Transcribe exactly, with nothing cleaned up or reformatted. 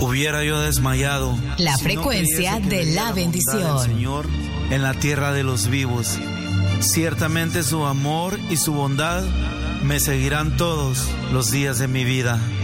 hubiera yo desmayado. La si frecuencia no de la bendición. Del Señor en la tierra de los vivos. Ciertamente su amor y su bondad me seguirán todos los días de mi vida.